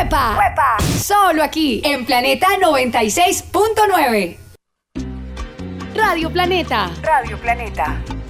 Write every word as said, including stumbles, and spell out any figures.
¡Huepa! ¡Huepa! Solo aquí, en Planeta noventa y seis punto nueve. Radio Planeta. Radio Planeta.